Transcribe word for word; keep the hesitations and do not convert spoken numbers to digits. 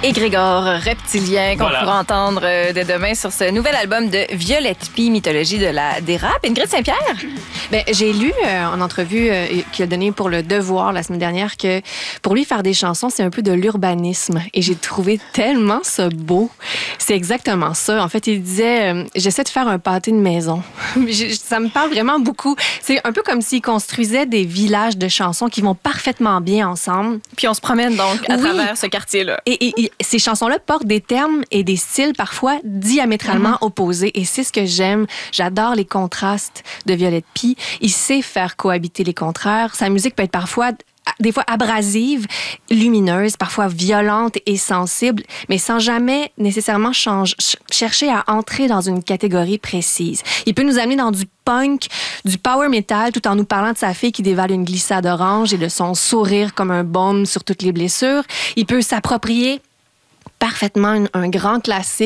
et Grégor Reptilien qu'on Voilà. pourra entendre euh, dès demain sur ce nouvel album de Violette Pie, Mythologie de la dérape. Ingrid Saint-Pierre? Ben, j'ai lu euh, en entrevue euh, qu'il a donné pour Le Devoir la semaine dernière que pour lui, faire des chansons, c'est un peu de l'urbanisme. Et j'ai trouvé tellement ça beau. C'est exactement ça. En fait, il disait, euh, j'essaie de faire un pâté de maison. J'ai- ça me parle vraiment beaucoup. C'est un peu comme s'il construisait des villages de chansons qui vont parfaitement bien ensemble. Puis on se promène donc à Oui. travers ce quartier-là. Et, et- et ces chansons-là portent des termes et des styles parfois diamétralement Mm-hmm. opposés. Et c'est ce que j'aime. J'adore les contrastes de Violette Pie. Il sait faire cohabiter les contraires. Sa musique peut être parfois des fois abrasive, lumineuse, parfois violente et sensible, mais sans jamais nécessairement change, ch- chercher à entrer dans une catégorie précise. Il peut nous amener dans du punk, du power metal, tout en nous parlant de sa fille qui dévale une glissade orange et de son sourire comme un baume sur toutes les blessures. Il peut s'approprier parfaitement un, un grand classique